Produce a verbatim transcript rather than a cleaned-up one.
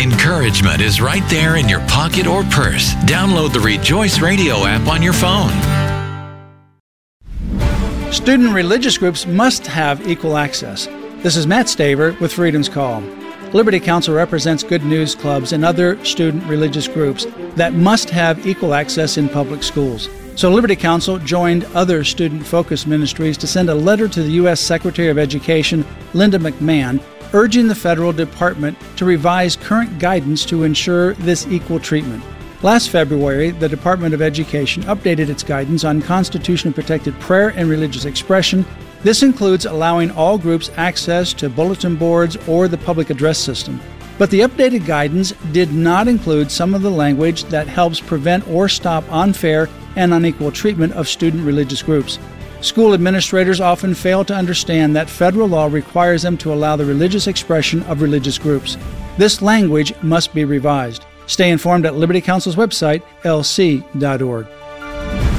Encouragement is right there in your pocket or purse. Download the Rejoice Radio app on your phone. Student religious groups must have equal access. This is Matt Staver with Freedom's Call. Liberty Counsel represents Good News Clubs and other student religious groups that must have equal access in public schools. So Liberty Counsel joined other student-focused ministries to send a letter to the U S Secretary of Education, Linda McMahon, urging the federal department to revise current guidance to ensure this equal treatment. Last February, the Department of Education updated its guidance on constitutionally protected prayer and religious expression. This includes allowing all groups access to bulletin boards or the public address system. But the updated guidance did not include some of the language that helps prevent or stop unfair and unequal treatment of student religious groups. School administrators often fail to understand that federal law requires them to allow the religious expression of religious groups. This language must be revised. Stay informed at Liberty Counsel's website, L C dot org.